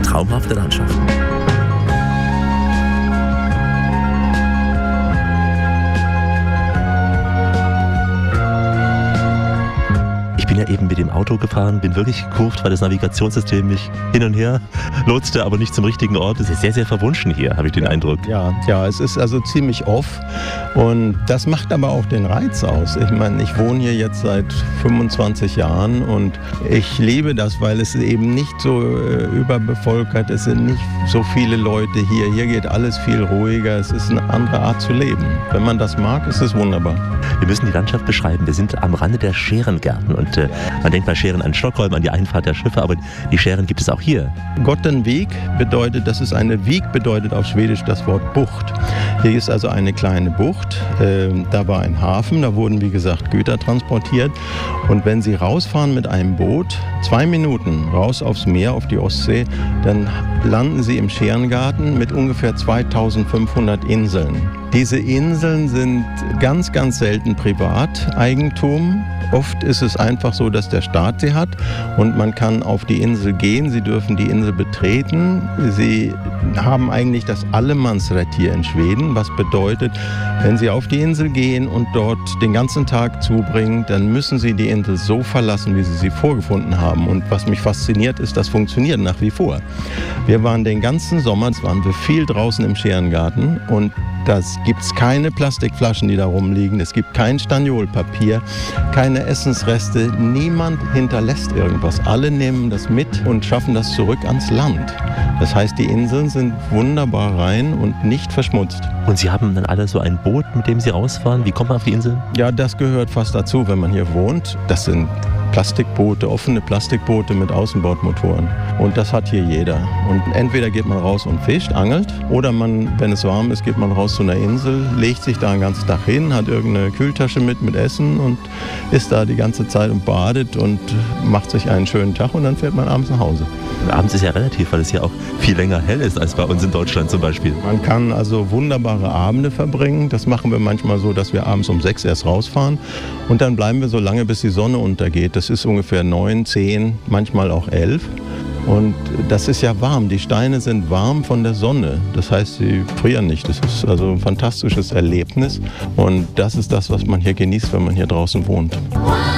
traumhafte Landschaft. Ich bin ja eben mit dem Auto gefahren, bin wirklich gekurvt, weil das Navigationssystem mich hin und her lotste, aber nicht zum richtigen Ort. Es ist sehr, sehr verwunschen hier, habe ich den Eindruck. Ja, es ist also ziemlich off und das macht aber auch den Reiz aus. Ich meine, ich wohne hier jetzt seit 25 Jahren und ich liebe das, weil es eben nicht so überbevölkert, es sind nicht so viele Leute hier. Hier geht alles viel ruhiger, es ist eine andere Art zu leben. Wenn man das mag, ist es wunderbar. Wir müssen die Landschaft beschreiben. Wir sind am Rande der Schärengärten und man denkt bei Schären an Stockholm, an die Einfahrt der Schiffe, aber die Schären gibt es auch hier. Gottenvik bedeutet, Vik bedeutet auf Schwedisch das Wort Bucht. Hier ist also eine kleine Bucht, da war ein Hafen, da wurden wie gesagt Güter transportiert und wenn Sie rausfahren mit einem Boot, 2 Minuten raus aufs Meer, auf die Ostsee, dann landen Sie im Schärengarten mit ungefähr 2500 Inseln. Diese Inseln sind ganz, ganz selten Privateigentum. Oft ist es einfach so, dass der Staat sie hat und man kann auf die Insel gehen, Sie dürfen die Insel betreten. Sie haben eigentlich das Allemansrätt hier in Schweden, was bedeutet, wenn Sie auf die Insel gehen und dort den ganzen Tag zubringen, dann müssen Sie die Insel so verlassen, wie Sie sie vorgefunden haben. Und was mich fasziniert ist, das funktioniert nach wie vor. Wir waren den ganzen Sommer, waren wir viel draußen im Schärengarten und das gibt es keine Plastikflaschen, die da rumliegen. Es gibt kein Staniolpapier, keine Essensreste. Niemand hinterlässt irgendwas. Alle nehmen das mit und schaffen das zurück ans Land. Das heißt, die Inseln sind wunderbar rein und nicht verschmutzt. Und Sie haben dann alle so ein Boot, mit dem Sie rausfahren? Wie kommt man auf die Insel? Ja, das gehört fast dazu, wenn man hier wohnt. Das sind Plastikboote, offene Plastikboote mit Außenbordmotoren. Und das hat hier jeder. Und entweder geht man raus und fischt, angelt, oder man, wenn es warm ist, geht man raus zu einer Insel, legt sich da den ganzen Tag hin, hat irgendeine Kühltasche mit Essen und ist da die ganze Zeit und badet und macht sich einen schönen Tag und dann fährt man abends nach Hause. Und abends ist ja relativ, weil es hier auch viel länger hell ist als bei uns in Deutschland zum Beispiel. Man kann also wunderbare Abende verbringen. Das machen wir manchmal so, dass wir abends um 6 erst rausfahren und dann bleiben wir so lange, bis die Sonne untergeht. Das ist ungefähr 9, 10, manchmal auch 11. Und das ist ja warm. Die Steine sind warm von der Sonne. Das heißt, sie frieren nicht. Das ist also ein fantastisches Erlebnis. Und das ist das, was man hier genießt, wenn man hier draußen wohnt.